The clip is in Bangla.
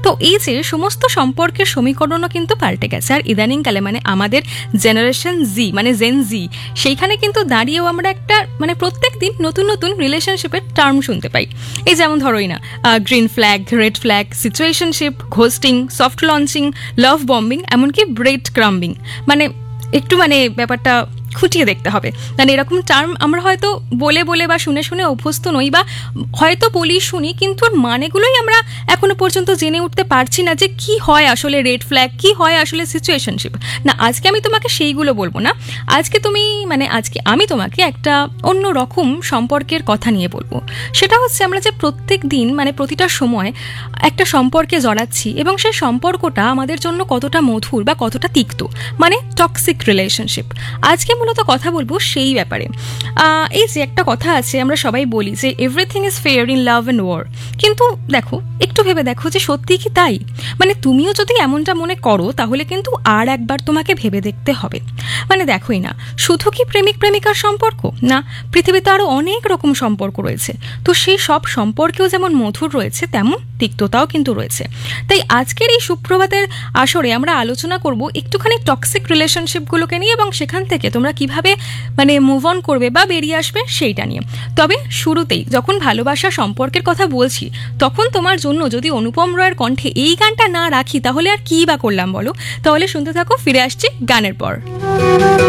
তো এই যে সমস্ত সম্পর্কের সমীকরণও কিন্তু পাল্টে গেছে, আর ইদানিংকালে মানে আমাদের জেনারেশন জি মানে জেন জি, সেইখানে কিন্তু দাঁড়িয়েও আমরা একটা মানে প্রত্যেক দিন নতুন নতুন রিলেশনশিপের টার্ম শুনতে পাই। এই যেমন ধরোই না, green flag, red flag, situationship, ghosting, soft launching, লাভ বম্বিং, এমনকি ব্রেড ক্রাম্বিং। মানে একটু মানে ব্যাপারটা খুঁটিয়ে দেখতে হবে। মানে এরকম টার্ম আমরা হয়তো বলে বলে বা শুনে শুনে অভ্যস্ত নই, বা হয়তো বলি শুনি, কিন্তু ওর মানেগুলোই আমরা এখনো পর্যন্ত জেনে উঠতে পারছি না যে কি হয় আসলে রেড ফ্ল্যাগ, কি হয় আসলে সিচুয়েশনশিপ। না, আজকে আমি তোমাকে সেইগুলো বলবো না। আজকে আমি তোমাকে একটা অন্য রকম সম্পর্কের কথা নিয়ে বলবো। সেটা হচ্ছে আমরা যে প্রত্যেক দিন মানে প্রতিটা সময় একটা সম্পর্কে জড়াচ্ছি এবং সেই সম্পর্কটা আমাদের জন্য কতটা মধুর বা কতটা তিক্ত, মানে টক্সিক রিলেশনশিপ। আজকে মূলত কথা বলবো সেই ব্যাপারে। এই যে একটা কথা আছে, আমরা সবাই বলি যে everything is fair in love and war, কিন্তু দেখো, একটু ভেবে দেখো যে সত্যি কি তাই? মানে তুমিও যদি এমনটা মনে করো, তাহলে কিন্তু আর একবার তোমাকে ভেবে দেখতে হবে। মানে দেখোই না, শুধু কি প্রেমিক প্রেমিকার সম্পর্ক না, পৃথিবীতে আরো অনেক রকম সম্পর্ক রয়েছে। তো সেই সব সম্পর্কেও যেমন মধুর রয়েছে, তেমন তিক্ততাও কিন্তু রয়েছে। তাই আজকের এই সুপ্রভাতের আসরে আমরা আলোচনা করব একটুখানি টক্সিক রিলেশনশিপগুলোকে নিয়ে, এবং সেখান থেকে তোমরা কিভাবে মানে মুভ অন করবে বা বেরিয়ে আসবে সেইটা নিয়ে। তবে শুরুতেই যখন ভালোবাসা সম্পর্কের কথা বলছি, তখন তোমার জন্য যদি অনুপম রয়ের কণ্ঠে এই গানটা না রাখি, তাহলে আর কি বা করলাম বলো? তাহলে শুনতে থাকো, ফিরে আসছি গানের পর।